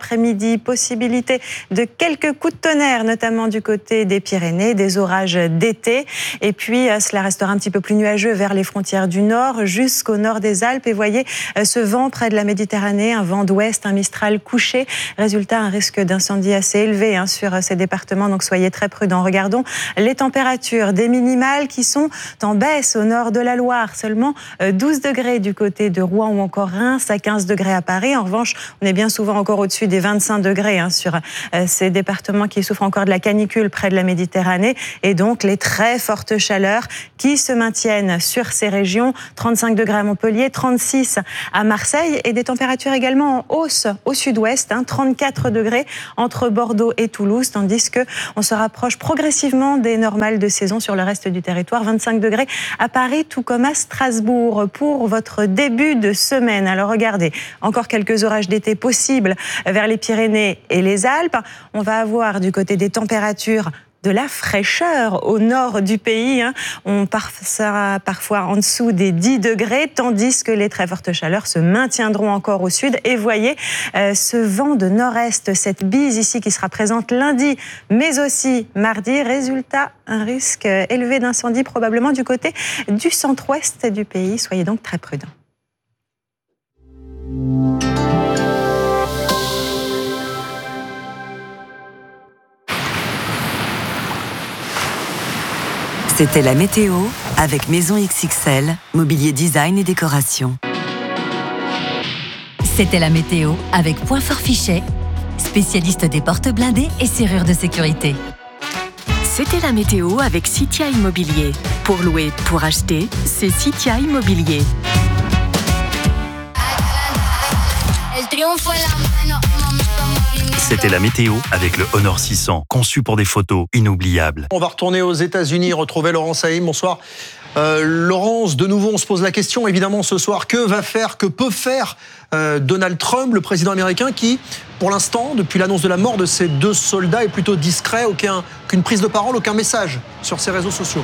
midi. Possibilité de quelques coups de tonnerre, notamment du côté des Pyrénées, des orages d'été. Et puis, cela restera un petit peu plus nuageux vers les frontières du nord, jusqu'au nord des Alpes. Et voyez ce vent près de la Méditerranée, un vent d'ouest, un mistral couché. Résultat, un risque d'incendie assez élevé hein, sur ces départements, donc soyez très prudents. Regardons les températures, des minimales qui sont en baisse au nord de la Loire. Seulement douze degrés du côté de Rouen ou encore Reims, à quinze degrés à Paris. En revanche, on est bien souvent encore au-dessus des vingt-cinq degrés hein, sur ces départements qui souffrent encore de la canicule près de la Méditerranée. Et donc, les très fortes chaleurs qui se maintiennent sur ces régions. trente-cinq degrés à Montpellier, trente-six à Marseille et des températures également en hausse au sud-ouest, hein, trente-quatre degrés entre Bordeaux et Toulouse, tandis que on se rapproche progressivement des normales de saison sur le reste du territoire. vingt-cinq degrés à Paris, tout comme à Strasbourg pour votre début de semaine. Alors regardez, encore quelques orages d'été possibles vers les Pyrénées et les Alpes. On va avoir du côté des températures de la fraîcheur au nord du pays. Hein. On sera parfois en dessous des dix degrés, tandis que les très fortes chaleurs se maintiendront encore au sud. Et voyez euh, ce vent de nord-est, cette bise ici qui sera présente lundi, mais aussi mardi. Résultat, un risque élevé d'incendie probablement du côté du centre-ouest du pays. Soyez donc très prudents. C'était la météo avec Maison X X L, mobilier design et décoration. C'était la météo avec Point Fort Fichet, spécialiste des portes blindées et serrures de sécurité. C'était la météo avec Citia Immobilier. Pour louer, pour acheter, c'est Citia Immobilier. C'était la météo avec le Honor six cents, conçu pour des photos inoubliables. On va retourner aux États-Unis, retrouver Laurence Haïm. Bonsoir. Euh, Laurence, de nouveau, on se pose la question, évidemment, ce soir, que va faire, que peut faire euh, Donald Trump, le président américain, qui, pour l'instant, depuis l'annonce de la mort de ces deux soldats, est plutôt discret, aucun, aucune prise de parole, aucun message sur ses réseaux sociaux.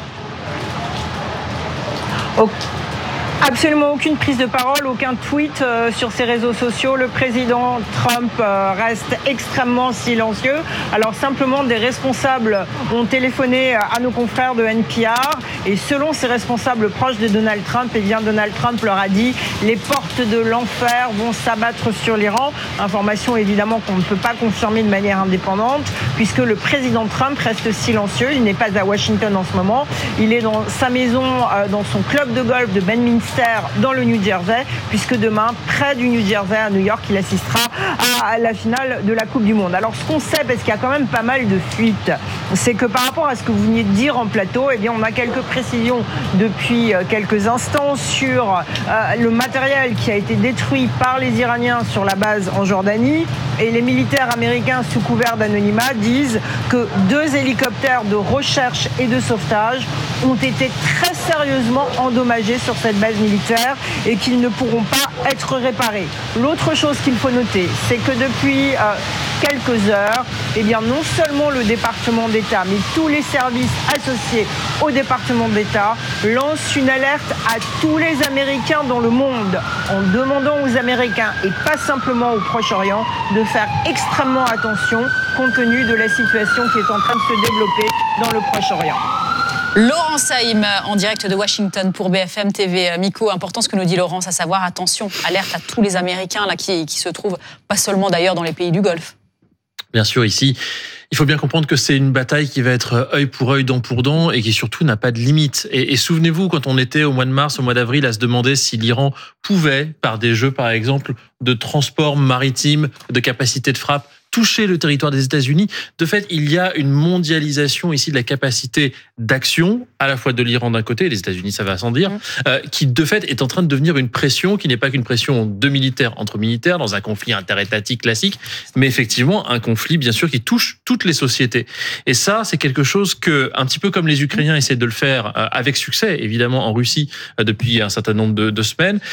Oh. Absolument aucune prise de parole, aucun tweet euh, sur ses réseaux sociaux. Le président Trump euh, reste extrêmement silencieux. Alors simplement, des responsables ont téléphoné à nos confrères de N P R et selon ces responsables proches de Donald Trump, eh bien Donald Trump leur a dit « les portes de l'enfer vont s'abattre sur l'Iran ». Information évidemment qu'on ne peut pas confirmer de manière indépendante puisque le président Trump reste silencieux. Il n'est pas à Washington en ce moment. Il est dans sa maison, euh, dans son club de golf de Bedminster dans le New Jersey, puisque demain, près du New Jersey, à New York, il assistera à la finale de la Coupe du Monde. Alors, ce qu'on sait, parce qu'il y a quand même pas mal de fuites, c'est que par rapport à ce que vous venez de dire en plateau, eh bien, on a quelques précisions depuis quelques instants sur euh, le matériel qui a été détruit par les Iraniens sur la base en Jordanie. Et les militaires américains, sous couvert d'anonymat, disent que deux hélicoptères de recherche et de sauvetage ont été très sérieusement endommagés sur cette base militaire et qu'ils ne pourront pas être réparés. L'autre chose qu'il faut noter, c'est que depuis euh, quelques heures, eh bien, non seulement le département d'État, mais tous les services associés au département d'État lancent une alerte à tous les Américains dans le monde en demandant aux Américains, et pas simplement au Proche-Orient, de faire extrêmement attention compte tenu de la situation qui est en train de se développer dans le Proche-Orient. Laurence Haïm en direct de Washington pour B F M T V. Miko, important ce que nous dit Laurence, à savoir attention, alerte à tous les Américains là, qui, qui se trouvent, pas seulement d'ailleurs dans les pays du Golfe. Bien sûr, ici, il faut bien comprendre que c'est une bataille qui va être œil pour œil, dent pour dent, et qui surtout n'a pas de limite. Et, et souvenez-vous, quand on était au mois de mars, au mois d'avril, à se demander si l'Iran pouvait, par des jeux par exemple, de transport maritime, de capacité de frappe, toucher le territoire des États-Unis. De fait, il y a une mondialisation ici de la capacité d'action, à la fois de l'Iran d'un côté, et les États-Unis, ça va sans dire, mmh. euh, qui de fait est en train de devenir une pression qui n'est pas qu'une pression de militaires entre militaires dans un conflit interétatique classique, mais effectivement un conflit bien sûr qui touche toutes les sociétés. Et ça, c'est quelque chose que, un petit peu comme les Ukrainiens essaient de le faire euh, avec succès, évidemment en Russie euh, depuis un certain nombre de, de semaines.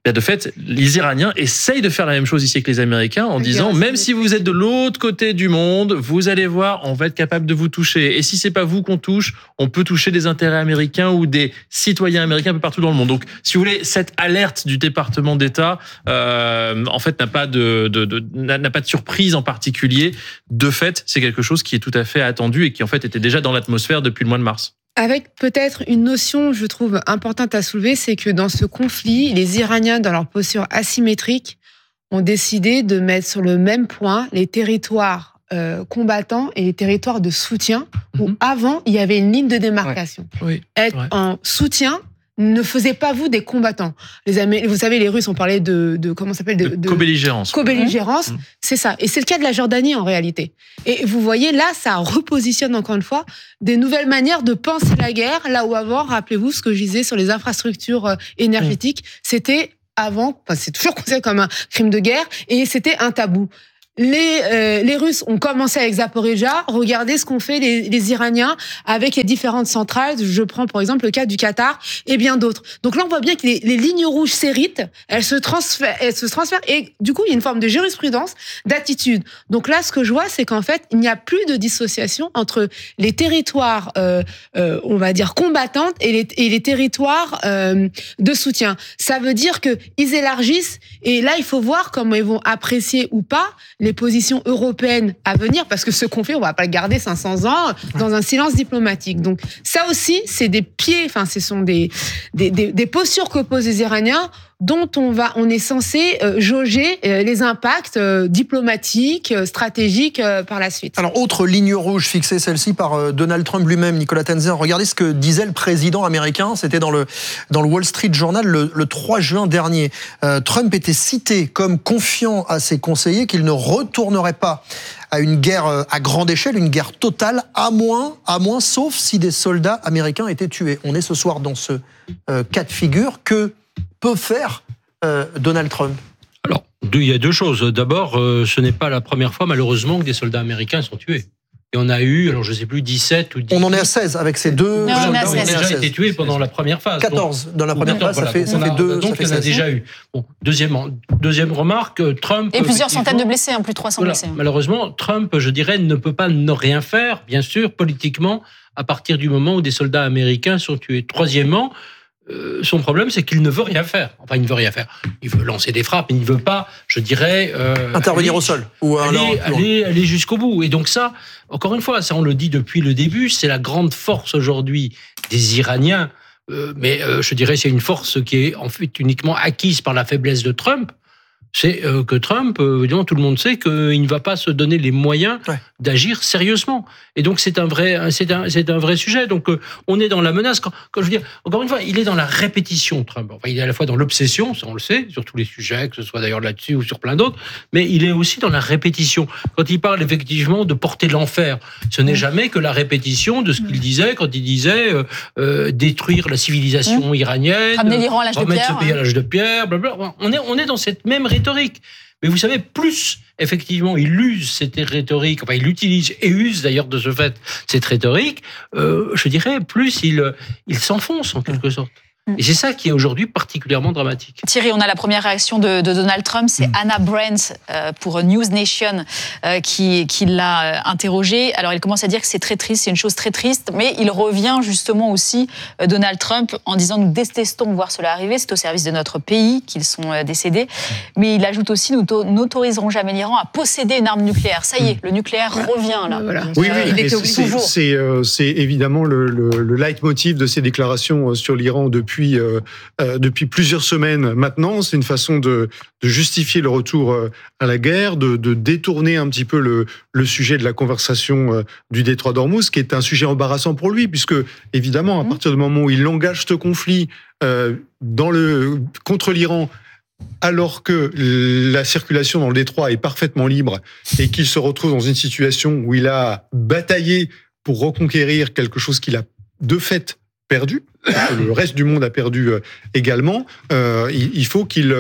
là, de fait, les Iraniens essayent de faire la même chose ici avec les Américains en disant, même si vous êtes de l'autre côté du monde, vous allez voir, on va être capable de vous toucher. Et si c'est pas vous qu'on touche, on peut toucher des intérêts américains ou des citoyens américains un peu partout dans le monde. Donc, si vous voulez, cette alerte du département d'État, euh, en fait, n'a pas de, de, de n'a pas de surprise en particulier. De fait, c'est quelque chose qui est tout à fait attendu et qui en fait était déjà dans l'atmosphère depuis le mois de mars. Avec peut-être une notion, je trouve, importante à soulever, c'est que dans ce conflit, les Iraniens, dans leur posture asymétrique, ont décidé de mettre sur le même point les territoires euh, combattants et les territoires de soutien, mmh. où avant, il y avait une ligne de démarcation. Ouais. Oui. Être ouais. en soutien ne faisait pas vous des combattants. Les Amé- vous savez, les Russes ont parlé de, de comment ça s'appelle de, de co-belligérance. Co-belligérance, mmh. c'est ça. Et c'est le cas de la Jordanie en réalité. Et vous voyez, là, ça repositionne encore une fois des nouvelles manières de penser la guerre. Là où avant, rappelez-vous ce que je disais sur les infrastructures énergétiques, mmh. c'était avant, enfin, c'est toujours considéré comme un crime de guerre, et c'était un tabou. Les, euh, les Russes ont commencé avec Zaporijjia. Regardez ce qu'ont fait les, les Iraniens avec les différentes centrales. Je prends par exemple le cas du Qatar et bien d'autres. Donc là, on voit bien que les, les lignes rouges s'héritent, elles se transfèrent, elles se transfèrent et du coup, il y a une forme de jurisprudence, d'attitude. Donc là, ce que je vois, c'est qu'en fait, il n'y a plus de dissociation entre les territoires, euh, euh, on va dire combattantes et les, et les territoires euh, de soutien. Ça veut dire que ils élargissent et là, il faut voir comment ils vont apprécier ou pas les positions européennes à venir, parce que ce qu'on fait, on va pas le garder cinq cents ans dans un silence diplomatique. Donc ça aussi, c'est des pieds, enfin, ce sont des, des, des, des postures qu'opposent les Iraniens dont on va, on est censé euh, jauger euh, les impacts euh, diplomatiques, euh, stratégiques euh, par la suite. Alors, autre ligne rouge fixée, celle-ci par euh, Donald Trump lui-même, Nicolas Tenzer. Regardez ce que disait le président américain. C'était dans le dans le Wall Street Journal le, le trois juin dernier. Euh, Trump était cité comme confiant à ses conseillers qu'il ne retournerait pas à une guerre à grande échelle, une guerre totale, à moins, à moins, sauf si des soldats américains étaient tués. On est ce soir dans ce euh, cas de figure. Que peut faire euh, Donald Trump? Alors, il y a deux choses. D'abord, euh, ce n'est pas la première fois, malheureusement, que des soldats américains sont tués. Et on a eu, alors je ne sais plus, dix-sept ou dix. On en est à seize avec ces deux. Non, on est à seize. Qui ont déjà été tués pendant la première phase. quatorze donc, dans la première phase, voilà, ça fait, ça on fait a, deux. Donc, ça fait il y en a seize. déjà eu. Bon, deuxièmement, deuxième remarque, Trump. Et plusieurs centaines de blessés, hein, plus de trois cents voilà, blessés. Malheureusement, Trump, je dirais, ne peut pas ne rien faire, bien sûr, politiquement, à partir du moment où des soldats américains sont tués. Troisièmement, Euh, son problème, c'est qu'il ne veut rien faire. Enfin, il ne veut rien faire. Il veut lancer des frappes, mais il ne veut pas, je dirais... Euh, intervenir aller, au sol. Ou aller, aller, aller, aller jusqu'au bout. Et donc ça, encore une fois, ça on le dit depuis le début, c'est la grande force aujourd'hui des Iraniens. Euh, mais euh, je dirais c'est une force qui est en fait uniquement acquise par la faiblesse de Trump. C'est euh, que Trump, euh, évidemment, tout le monde sait qu'il ne va pas se donner les moyens ouais. d'agir sérieusement. Et donc c'est un vrai, c'est un, c'est un vrai sujet. Donc euh, on est dans la menace. Quand, quand je veux dire, encore une fois, il est dans la répétition, Trump. Enfin, il est à la fois dans l'obsession, ça on le sait, sur tous les sujets, que ce soit d'ailleurs là-dessus ou sur plein d'autres, mais il est aussi dans la répétition. Quand il parle effectivement de porter l'enfer, ce n'est jamais que la répétition de ce qu'il disait quand il disait euh, euh, détruire la civilisation mmh. iranienne, ramener l'Iran à l'âge de pierre, remettre ce pays à l'âge de pierre, blablabla. On est, on est dans cette même rhétorique. Mais vous savez, plus, effectivement, il use cette rhétorique, enfin, il utilise et use d'ailleurs de ce fait cette rhétorique, euh, je dirais, plus il, il s'enfonce en quelque sorte. Et c'est ça qui est aujourd'hui particulièrement dramatique. Thierry, on a la première réaction de, de Donald Trump, c'est mmh. Anna Brandt euh, pour News Nation euh, qui, qui l'a euh, interrogé. Alors il commence à dire que c'est très triste, c'est une chose très triste, mais il revient justement aussi, euh, Donald Trump, en disant « Nous détestons voir cela arriver, c'est au service de notre pays qu'ils sont euh, décédés ». Mais il ajoute aussi « Nous n'autoriserons jamais l'Iran à posséder une arme nucléaire ». Ça y est, le nucléaire revient là. Voilà. Oui, euh, oui, il était c'est, toujours. C'est, euh, c'est évidemment le, le, le leitmotiv de ces déclarations sur l'Iran depuis Depuis, euh, euh, depuis plusieurs semaines maintenant. C'est une façon de, de justifier le retour euh, à la guerre, de, de détourner un petit peu le, le sujet de la conversation euh, du détroit d'Ormuz, qui est un sujet embarrassant pour lui, puisque évidemment, à partir du moment où il engage ce conflit euh, dans le, contre l'Iran, alors que la circulation dans le détroit est parfaitement libre et qu'il se retrouve dans une situation où il a bataillé pour reconquérir quelque chose qu'il a de fait perdu, le reste du monde a perdu également, euh, il, il faut qu'il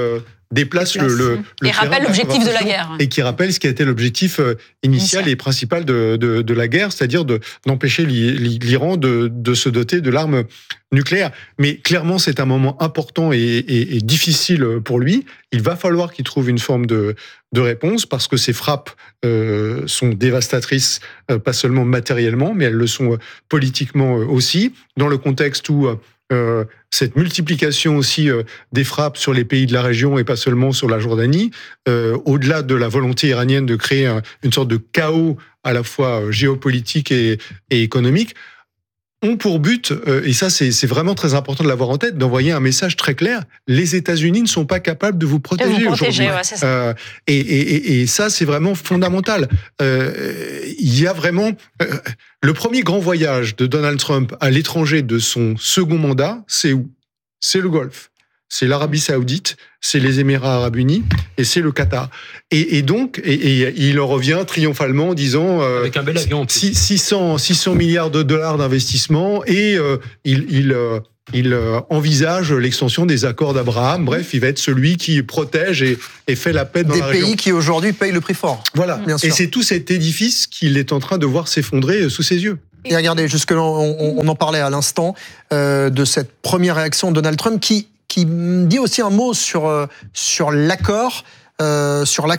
déplace le, le, le et rappelle l'objectif de la guerre. Et qui rappelle ce qui a été l'objectif initial et principal de, de, de la guerre, c'est-à-dire de, d'empêcher l'Iran de, de se doter de l'arme nucléaire. Mais clairement, c'est un moment important et, et, et difficile pour lui. Il va falloir qu'il trouve une forme de, de réponse parce que ces frappes euh, sont dévastatrices, euh, pas seulement matériellement, mais elles le sont euh, politiquement euh, aussi, dans le contexte où euh, cette multiplication aussi euh, des frappes sur les pays de la région et pas seulement sur la Jordanie, euh, au-delà de la volonté iranienne de créer un, une sorte de chaos à la fois géopolitique et, et économique, ont pour but, euh, et ça c'est, c'est vraiment très important de l'avoir en tête, d'envoyer un message très clair, les États-Unis ne sont pas capables de vous protéger, de vous protéger aujourd'hui. Ouais, c'est ça. Euh, et, et, et ça c'est vraiment fondamental. Euh, il y a vraiment... Euh, le premier grand voyage de Donald Trump à l'étranger de son second mandat, c'est où ? C'est le Golfe. C'est l'Arabie Saoudite, c'est les Émirats Arabes Unis et c'est le Qatar. Et, et donc, et, et il en revient triomphalement en disant euh, avec un bel avion. six cents milliards de dollars d'investissement et euh, il, il, euh, il euh, envisage l'extension des accords d'Abraham. Bref, il va être celui qui protège et, et fait la paix dans Des la région. pays qui aujourd'hui payent le prix fort. Voilà. Bien sûr. Et c'est tout cet édifice qu'il est en train de voir s'effondrer sous ses yeux. Et regardez, jusque-là, on, on en parlait à l'instant euh, de cette première réaction de Donald Trump qui qui dit aussi un mot sur, sur l'accord, euh, sur l'accord